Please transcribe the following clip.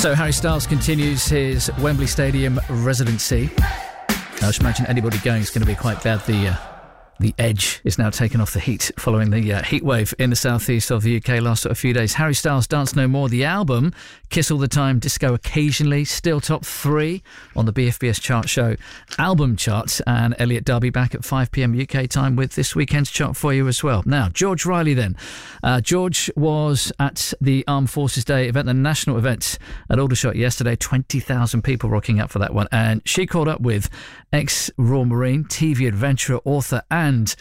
So Harry Styles continues his Wembley Stadium residency. I should imagine anybody going is going to be quite glad the edge is now taken off the heat following the heat wave in the southeast of the UK last few days. Harry Styles, Dance No More, the album, Kiss All The Time, Disco Occasionally, still top 3 on the BFBS chart show album chart. And Elliot Darby back at 5pm UK time with this weekend's chart for you as well. Now, George Riley then. George was at the Armed Forces Day event, the national event at Aldershot yesterday. 20,000 people rocking up for that one. And she caught up with ex-Royal Marine, TV adventurer, author and